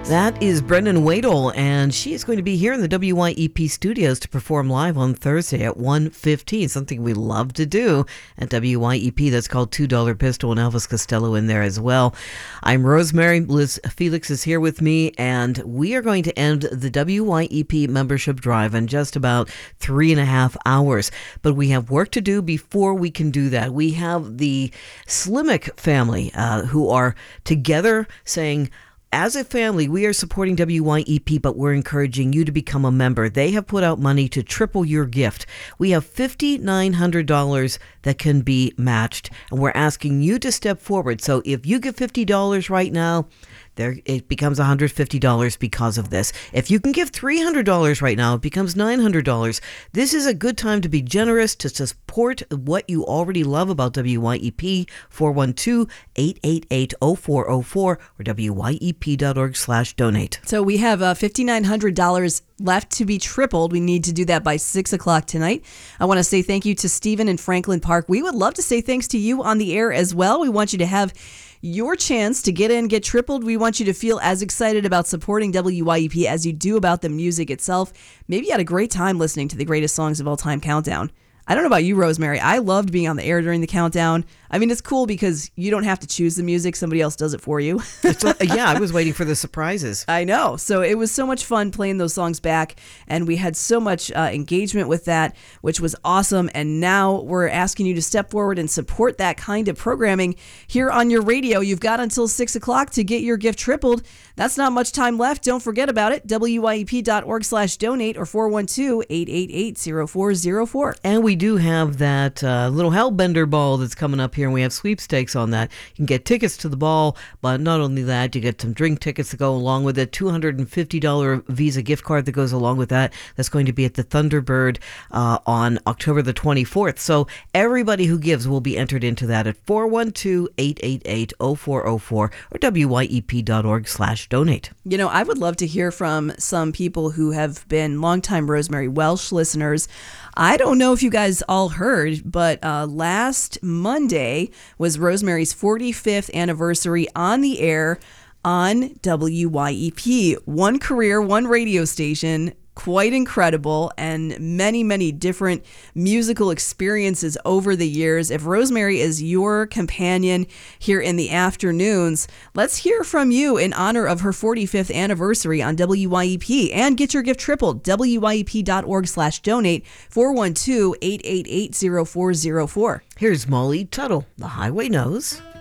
That is Brendan Wadle, and she is going to be here in the WYEP studios to perform live on Thursday at 1:15, something we love to do at WYEP. That's called $2 Pistol, and Elvis Costello in there as well. I'm Rosemary. Liz Felix is here with me, and we are going to end the WYEP membership drive in just about 3.5 hours. But we have work to do before we can do that. We have the Slimmick family who are together saying, as a family, we are supporting WYEP, but we're encouraging you to become a member. They have put out money to triple your gift. We have $5,900 that can be matched, and we're asking you to step forward. So if you give $50 right now, it becomes $150 because of this. If you can give $300 right now, it becomes $900. This is a good time to be generous, to support what you already love about WYEP. 412-888-0404 or WYEP.org/donate. So we have $5,900 left to be tripled. We need to do that by 6 o'clock tonight. I want to say thank you to Stephen in Franklin Park. We would love to say thanks to you on the air as well. We want you to have your chance to get in, get tripled. We want you to feel as excited about supporting WYEP as you do about the music itself. Maybe you had a great time listening to the greatest songs of all time countdown. I don't know about you, Rosemary. I loved being on the air during the countdown. I mean, it's cool because you don't have to choose the music. Somebody else does it for you. Yeah, I was waiting for the surprises. I know. So it was so much fun playing those songs back, and we had so much engagement with that, which was awesome. And now we're asking you to step forward and support that kind of programming here on your radio. You've got until 6 o'clock to get your gift tripled. That's not much time left. Don't forget about it. WYEP.org/donate or 412-888-0404. And we do have that little Hellbender ball that's coming up here, and we have sweepstakes on that. You can get tickets to the ball, but not only that, you get some drink tickets to go along with it, $250 Visa gift card that goes along with that. That's going to be at the Thunderbird on October the 24th. So everybody who gives will be entered into that at 412-888-0404 or WYEP.org/donate. You know, I would love to hear from some people who have been longtime Rosemary Welsh listeners. I don't know if you guys all heard, but last Monday was Rosemary's 45th anniversary on the air on WYEP. One career, one radio station. Quite incredible, and many, many different musical experiences over the years. If Rosemary is your companion here in the afternoons, let's hear from you in honor of her 45th anniversary on WYEP and get your gift tripled. WYEP.org/donate 412-888-0404. Here's Molly Tuttle, The Highway Knows.